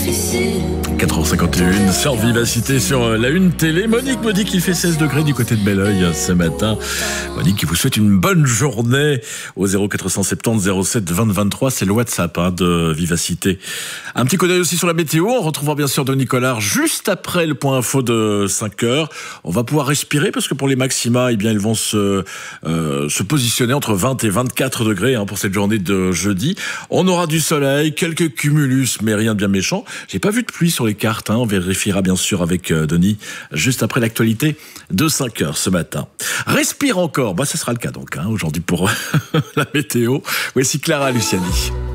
4h51 sur Vivacité sur la Une Télé. Monique me dit qu'il fait 16 degrés du côté de Belleuil ce matin. Monique qui vous souhaite une bonne journée au 0470 07 20 23. C'est le WhatsApp de Vivacité. Un petit coup d'œil aussi sur la météo. On retrouvera bien sûr Denis Collard juste après le point info de 5h. On va pouvoir respirer parce que pour les maxima, eh bien, ils vont se positionner entre 20 et 24 degrés pour cette journée de jeudi. On aura du soleil, quelques cumulus, mais rien de bien méchant. J'ai pas vu de pluie sur les cartes, on vérifiera bien sûr avec Denis juste après l'actualité de 5h ce matin. Respire encore, ça sera le cas donc aujourd'hui pour la météo. Voici Clara Luciani.